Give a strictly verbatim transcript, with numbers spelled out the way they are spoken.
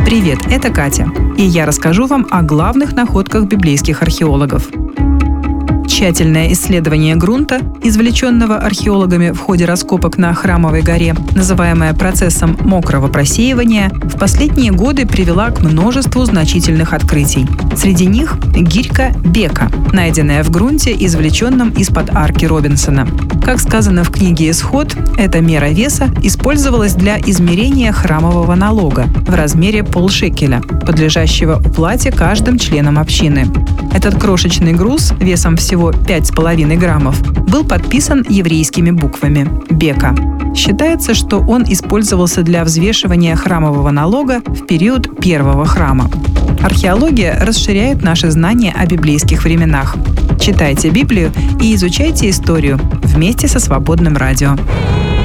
Привет, это Катя, и я расскажу вам о главных находках библейских археологов. Тщательное исследование грунта, извлеченного археологами в ходе раскопок на Храмовой горе, называемое процессом мокрого просеивания, в последние годы привела к множеству значительных открытий. Среди них гирька Бека, найденная в грунте, извлеченном из-под арки Робинсона. Как сказано в книге «Исход», эта мера веса использовалась для измерения храмового налога в размере полшекеля, подлежащего уплате каждым членом общины. Этот крошечный груз весом всего пять с половиной граммов был подписан еврейскими буквами «Бека». Считается, что он использовался для взвешивания храмового налога в период первого храма. Археология расширяет наши знания о библейских временах. Читайте Библию и изучайте историю вместе со Свободным радио.